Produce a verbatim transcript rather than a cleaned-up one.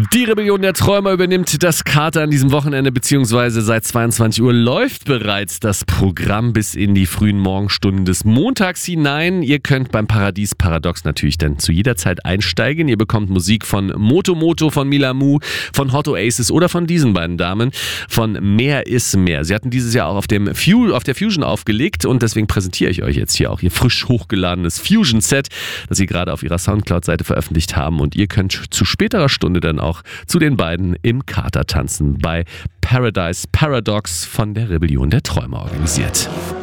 Die Rebellion der Träumer übernimmt das Kater an diesem Wochenende, beziehungsweise seit zweiundzwanzig Uhr läuft bereits das Programm bis in die frühen Morgenstunden des Montags hinein. Ihr könnt beim Paradies Paradox natürlich dann zu jeder Zeit einsteigen. Ihr bekommt Musik von Moto Moto, von Milamu, von Hot Oasis oder von diesen beiden Damen von Mehr ist mehr. Sie hatten dieses Jahr auch auf, dem Fu- auf der Fusion aufgelegt und deswegen präsentiere ich euch jetzt hier auch ihr frisch hochgeladenes Fusion-Set, das sie gerade auf ihrer Soundcloud-Seite veröffentlicht haben, und ihr könnt zu späterer Stunde dann auch zu den beiden im Kater tanzen bei Paradise Paradox von der Rebellion der Träumer organisiert.